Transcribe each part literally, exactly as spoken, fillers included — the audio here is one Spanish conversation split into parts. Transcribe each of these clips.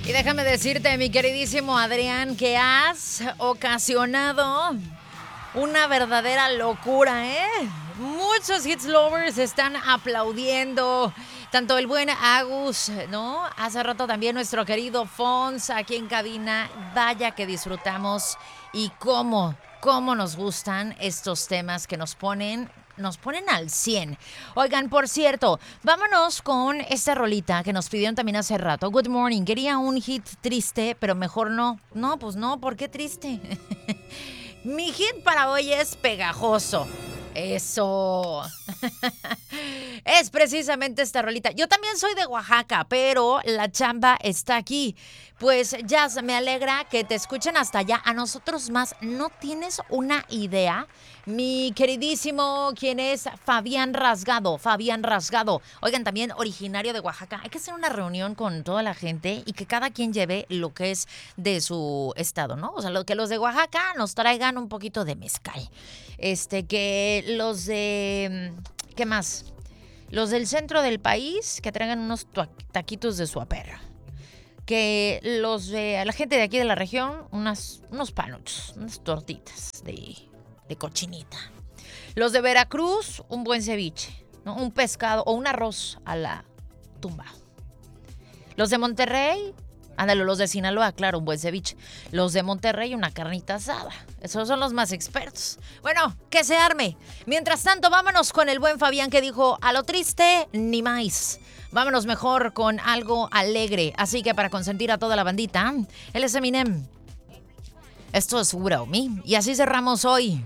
Y déjame decirte, mi queridísimo Adrián, que has ocasionado una verdadera locura, ¿eh? Muchos hits lovers están aplaudiendo. Tanto el buen Agus, ¿no? Hace rato también nuestro querido Fons aquí en cabina. Vaya que disfrutamos y cómo, cómo nos gustan estos temas que nos ponen, nos ponen al cien. Oigan, por cierto, vámonos con esta rolita que nos pidieron también hace rato. Good morning. Quería un hit triste, pero mejor no. No, pues no, ¿por qué triste? Mi hit para hoy es pegajoso. Eso. Es precisamente esta rolita. Yo también soy de Oaxaca, pero la chamba está aquí. Pues Jazz, me alegra que te escuchen hasta allá. A nosotros más, no tienes una idea. Mi queridísimo, quien es Fabián Rasgado, Fabián Rasgado. Oigan, también originario de Oaxaca. Hay que hacer una reunión con toda la gente y que cada quien lleve lo que es de su estado, ¿no? O sea, lo que los de Oaxaca nos traigan un poquito de mezcal. Este, que los de... ¿Qué más? Los del centro del país que traigan unos taquitos de suaperra. Que los de la gente de aquí de la región, unas, unos panuchos, unas tortitas de, de cochinita. Los de Veracruz, un buen ceviche, ¿no? Un pescado o un arroz a la tumba. Los de Monterrey, ándale, los de Sinaloa, claro, un buen ceviche. Los de Monterrey, una carnita asada. Esos son los más expertos. Bueno, que se arme. Mientras tanto, vámonos con el buen Fabián que dijo, a lo triste, ni más. Vámonos mejor con algo alegre. Así que para consentir a toda la bandita, él es Eminem. Esto es Without Me. Y así cerramos hoy.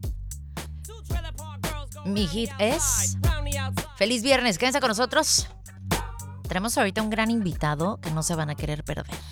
Mi hit es... Feliz viernes, quédense con nosotros. Tenemos ahorita un gran invitado que no se van a querer perder.